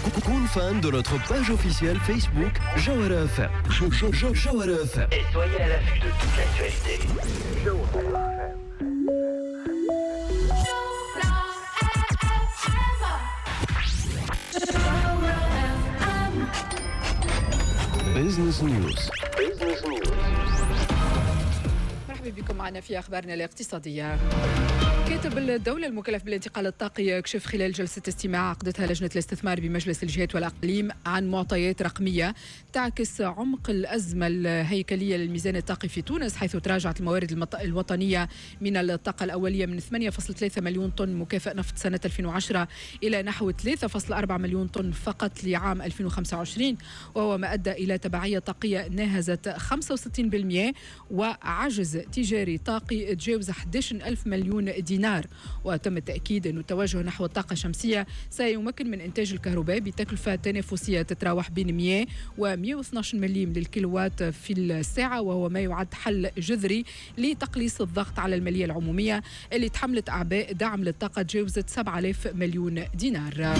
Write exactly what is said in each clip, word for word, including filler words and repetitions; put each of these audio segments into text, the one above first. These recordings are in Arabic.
Kun fan de notre page officielle Facebook Jawara F M. Jawara F M. Et soyez à l'affût de toute l'actualité. Business News. Business News. مرحبا بكم معنا في أخبارنا الاقتصادية. كاتب الدولة المكلف بالانتقال الطاقي يكشف خلال جلسة استماع عقدتها لجنة الاستثمار بمجلس الجهات والأقاليم عن معطيات رقمية تعكس عمق الأزمة الهيكلية للميزان الطاقي في تونس، حيث تراجعت الموارد الوطنية من الطاقة الأولية من ثمانية فاصلة ثلاثة مليون طن مكافأ نفط سنة ألفين وعشرة إلى نحو ثلاثة فاصلة أربعة مليون طن فقط لعام ألفين وخمسة وعشرين، وهو ما أدى إلى تبعية طاقية ناهزت خمسة وستين بالمئة وعجز تجاري طاقي تجاوز أحد عشر ألف مليون دينار. وتم التأكيد أن التوجه نحو الطاقة الشمسية سيمكن من إنتاج الكهرباء بتكلفة تنافسية تتراوح بين مئة و مئة واثني عشر مليم للكيلووات في الساعة، وهو ما يعد حل جذري لتقليص الضغط على المالية العمومية اللي تحملت أعباء دعم للطاقة تجاوزت سبعة آلاف مليون دينار.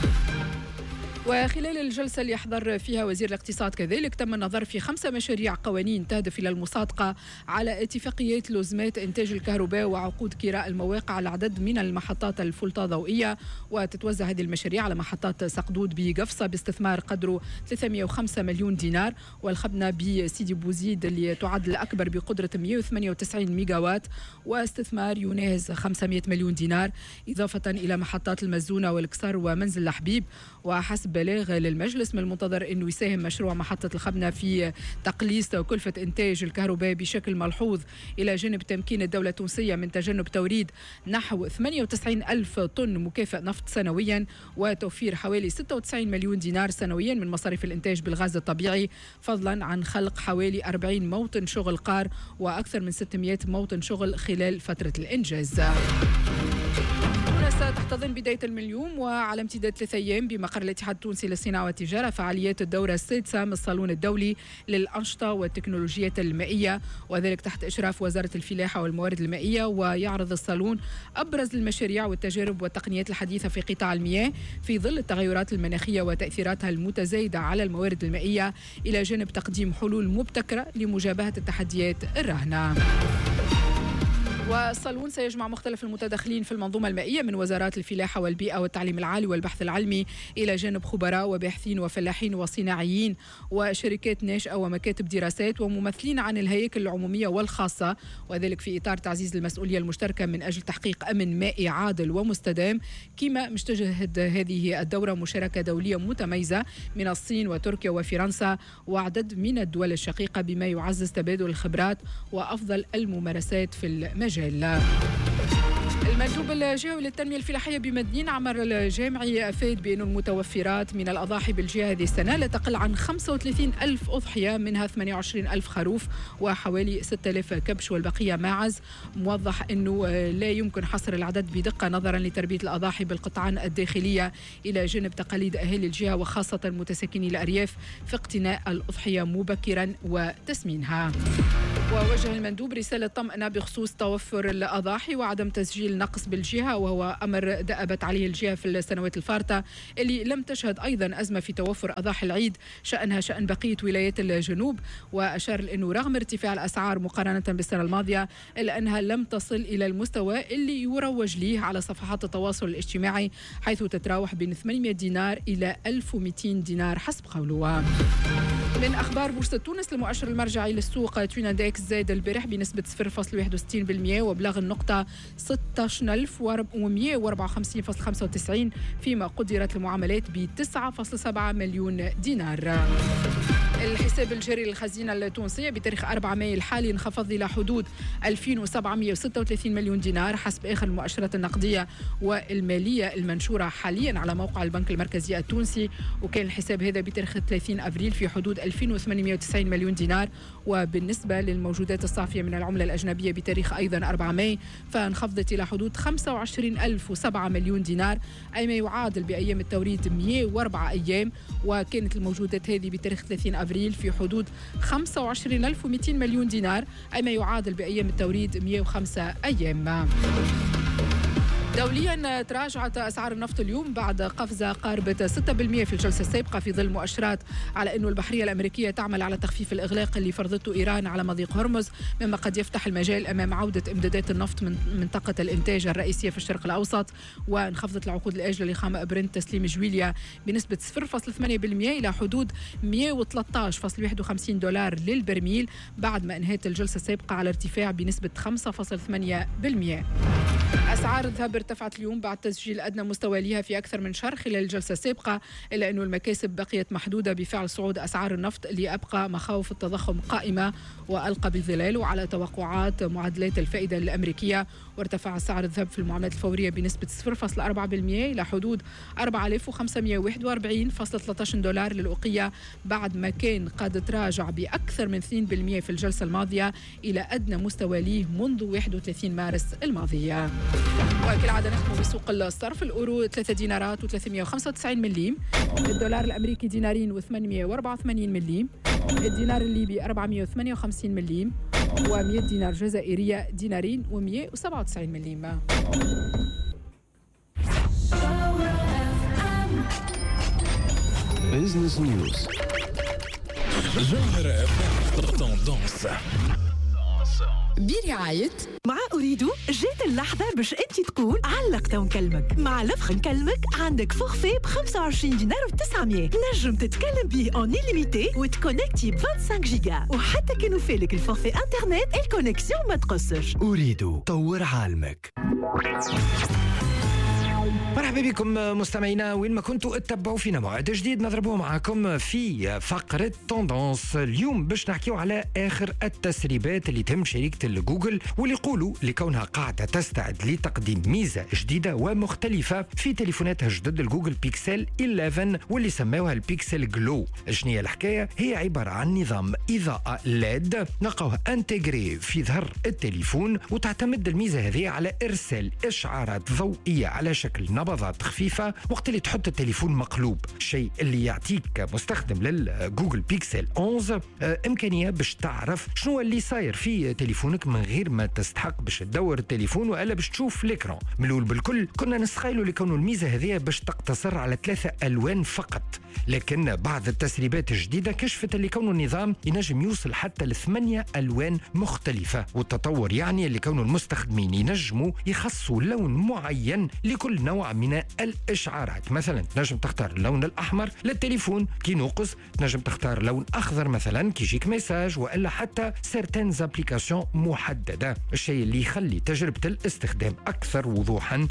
وخلال الجلسة اللي يحضر فيها وزير الاقتصاد كذلك تم النظر في خمسة مشاريع قوانين تهدف إلى المصادقة على اتفاقيات لزمات إنتاج الكهرباء وعقود كراء المواقع على عدد من المحطات الفلتة ضوئية، وتتوزع هذه المشاريع على محطات سقدود بقفصة باستثمار قدره ثلاثمئة وخمسة مليون دينار، والخبنة بسيدي بوزيد اللي تعد الأكبر بقدرة مئة وثمانية وتسعين ميجاوات واستثمار يناهز خمسمئة مليون دينار، إضافة إلى محطات المزونة والكسر ومنزل الحبيب. وحسب بلاغ للمجلس من المنتظر أنه يساهم مشروع محطة الخبنة في تقليص كلفة إنتاج الكهرباء بشكل ملحوظ، إلى جانب تمكين الدولة التونسية من تجنب توريد نحو ثمانية وتسعين ألف طن مكافأ نفط سنويا، وتوفير حوالي ستة وتسعين مليون دينار سنويا من مصاريف الإنتاج بالغاز الطبيعي، فضلا عن خلق حوالي أربعين موطن شغل قار وأكثر من ستمئة موطن شغل خلال فترة الإنجاز. تحتضن بداية اليوم وعلى امتداد ثلاثة أيام بمقر الاتحاد التونسي للصناعة والتجارة فعاليات الدورة السادسة من الصالون الدولي للأنشطة والتكنولوجيات المائية، وذلك تحت إشراف وزارة الفلاحة والموارد المائية. ويعرض الصالون أبرز المشاريع والتجارب والتقنيات الحديثة في قطاع المياه في ظل التغيرات المناخية وتأثيراتها المتزايدة على الموارد المائية، إلى جانب تقديم حلول مبتكرة لمجابهة التحديات الراهنة. والصالون سيجمع مختلف المتدخلين في المنظومة المائية من وزارات الفلاحة والبيئة والتعليم العالي والبحث العلمي، إلى جانب خبراء وباحثين وفلاحين وصناعيين وشركات ناشئة ومكاتب دراسات وممثلين عن الهياكل العمومية والخاصة، وذلك في إطار تعزيز المسؤولية المشتركة من أجل تحقيق أمن مائي عادل ومستدام. كما مش تجهد هذه الدورة مشاركة دولية متميزة من الصين وتركيا وفرنسا وعدد من الدول الشقيقة، بما يعزز تبادل الخبرات وأفضل الممارسات في المجال. المندوب الجهوي للتنمية الفلاحية بمدنين عمر الجامعي أفاد بأن المتوفرات من الأضاحي بالجهة هذه السنة لا تقل عن خمسة وثلاثين ألف أضحية، منها ثمانية وعشرين ألف خروف وحوالي ستة آلاف كبش والبقية ماعز. موضح أنه لا يمكن حصر العدد بدقة نظرا لتربية الأضاحي بالقطعان الداخلية، إلى جانب تقاليد أهالي الجهة وخاصة متساكني الأرياف في اقتناء الأضحية مبكرا وتسمينها. ووجه المندوب رسالة طمأنة بخصوص توفر الأضاحي وعدم تسجيل نقص بالجهة، وهو أمر دأبت عليه الجهة في السنوات الفارطة اللي لم تشهد أيضا أزمة في توفر أضاحي العيد شأنها شأن بقية ولايات الجنوب. وأشار لأنه رغم ارتفاع الأسعار مقارنة بالسنة الماضية إلا أنها لم تصل إلى المستوى اللي يروج ليه على صفحات التواصل الاجتماعي، حيث تتراوح بين ثمانمئة دينار إلى ألف ومئتين دينار حسب قوله. من أخبار بورصة تونس، المؤشر المرجعي للسوق تويناندكس زاد البارح بنسبة صفر فاصلة واحد وستين بالمئة وبلغ النقطة ستة عشر ألف ومئة وأربعة وخمسين فاصلة خمسة وتسعين، فيما قدرت المعاملات ب تسعة فاصلة سبعة مليون دينار. الحساب الجاري للخزينة التونسية بتاريخ أربعة مايو الحالي انخفض إلى حدود ألفين وسبعمئة وستة وثلاثين مليون دينار حسب آخر المؤشرات النقدية والمالية المنشورة حاليا على موقع البنك المركزي التونسي، وكان الحساب هذا بتاريخ ثلاثين أبريل في حدود ألفين وثمانمئة وتسعين مليون دينار. وبالنسبة للموجودات الصافية من العملة الأجنبية بتاريخ أيضا أربعة مايو فانخفضت إلى حدود خمسة وعشرين ألف وسبعة مليون دينار، أي ما يعادل بأيام التوريد مئة وأربعة أيام، وكانت الموجودات هذه بتاريخ ثلاثين أبريل في حدود خمسة وعشرين ألف ومئتين مليون دينار، أي ما يعادل بأيام التوريد مئة وخمسة أيام. دوليا تراجعت أسعار النفط اليوم بعد قفزة قاربة ستة بالمئة في الجلسة السابقة، في ظل مؤشرات على أن البحرية الأمريكية تعمل على تخفيف الإغلاق اللي فرضته إيران على مضيق هرمز، مما قد يفتح المجال أمام عودة إمدادات النفط من منطقة الإنتاج الرئيسية في الشرق الأوسط. وانخفضت العقود الآجلة لخام برنت تسليم جويليا بنسبة صفر فاصلة ثمانية بالمئة إلى حدود مئة وثلاثة عشر فاصلة واحد وخمسين دولار للبرميل، بعد ما انهت الجلسة السابقة على ارتفاع بنسبة خمسة فاصلة ثمانية بالمئة. أسعار الذهب ارتفعت اليوم بعد تسجيل أدنى مستوى لها في أكثر من شهر خلال الجلسة السابقة، إلا أن المكاسب بقيت محدودة بفعل صعود أسعار النفط اللي أبقى مخاوف التضخم قائمة وألقى بظلاله على توقعات معادلات الفائدة الأمريكية. وارتفع سعر الذهب في المعاملات الفورية بنسبة صفر فاصلة أربعة بالمئة إلى حدود أربعة آلاف وخمسمئة وواحد وأربعين فاصلة ثلاثة عشر دولار للأوقية، بعد ما كان قد تراجع بأكثر من اثنين بالمئة في الجلسة الماضية إلى أدنى مستوى ليه منذ واحد وثلاثين مارس الماضية. وكالعادة نختم بسوق الصرف. الأورو ثلاثة دينارات وثلاثمئة وخمسة وتسعين مليم، الدولار الأمريكي دينارين وثمانمئة وأربعة وثمانين مليم، الدينار الليبي أربعمئة وثمانية وخمسين مليم، ومئة دينار جزائرية دينارين ومئة وسبعة وتسعين مليم. بيزنس نيوز. جوهرة تندونس برعاية مع أريد جات اللحظة باش أنت تقول علقت ونكلمك. مع لفخ نكلمك عندك فورفي ب خمسة وعشرين دينار وتسعمية، نجم تتكلم بيه اون إليميتي وتكونكتي ب خمسة وعشرين جيجا، وحتى كانوا فالك الفورفي انترنت الكونكسيون ما تقصش. أريد طور عالمك. مرحبا بكم مستمعينا وين ما كنتوا اتبعوا فينا موعد جديد نضربوه معكم في فقرة توندونس. اليوم باش نحكيو على آخر التسريبات اللي تم شركة جوجل، واللي يقولوا لكونها قاعدة تستعد لتقديم ميزة جديدة ومختلفة في تليفوناتها الجدد الجوجل بيكسل إحدى عشر واللي سموها البيكسل جلو. شنية الحكاية؟ هي عبارة عن نظام إضاءة ليد نلقاوه انتجري في ظهر التليفون، وتعتمد الميزة هذه على إرسال إشعارات ضوئية على شكل نبضات خفيفة وقت اللي تحط التليفون مقلوب، الشيء اللي يعطيك كمستخدم للجوجل بيكسل إحدى عشر إمكانية باش تعرف شنو اللي صاير في تليفونك من غير ما تستحق باش تدور التليفون ولا باش تشوف الإكران. ملول بالكل كنا نستخيلوا لكون الميزة هذه باش تقتصر على ثلاثة ألوان فقط، لكن بعض التسريبات الجديدة كشفت اللي كون النظام ينجم يوصل حتى لثمانية ألوان مختلفة، والتطور يعني اللي كون المستخدمين ينجموا يخصوا لون معين لكل نوع من الإشعارات. مثلا تنجم تختار اللون الأحمر للتليفون كي نوقز، تنجم تختار لون أخضر مثلا كي يجيك ميساج، وإلا حتى سيرتين زابليكاسيون محددة، الشيء اللي يخلي تجربة الاستخدام أكثر وضوحا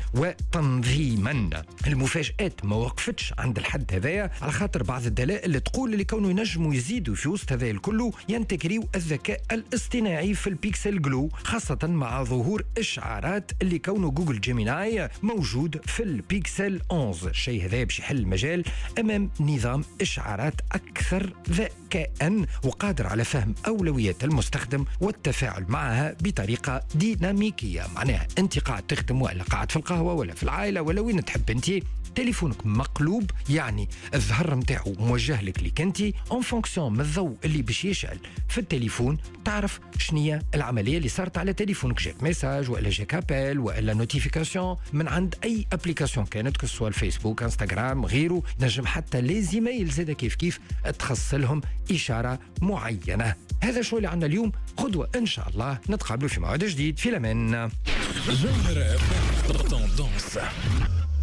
وتنظيما. المفاجآت ما وقفتش عند الحد هذايا، على خاطر بعض الدلائل اللي تقول اللي كونوا ينجموا يزيدوا في وسط هذا الكل ينتكريوا الذكاء الاصطناعي في البيكسل جلو، خاصة مع ظهور إشعارات اللي كونه جوجل جيميناي موجود في البيكسل إحدى عشر. الشيء هذا باش يحل المجال أمام نظام إشعارات أكثر ذكاء وقادر على فهم أولويات المستخدم والتفاعل معها بطريقة ديناميكية. معناها أنت قاعد تخدم ولا قاعد في القهوة ولا في العائلة ولا وين تحب أنت، تليفونك مقلوب يعني الظهر متاعه موجه لك لك انت اون فونكسيون من الضوء اللي باش يشعل في التليفون، تعرف شنية العملية اللي صارت على تليفونك، جاك ميساج ولا جاك ابل ولا نوتيفيكاسيون من عند اي ابليكاسيون كانت، كسوا الفيسبوك انستغرام غيره، نجم حتى لي زيميل زاد كيف كيف تخص لهم اشارة معينة. هذا شو اللي عندنا اليوم، غدوة ان شاء الله نتقابلوا في موعد جديد. في الامان. جوهرة تندونس.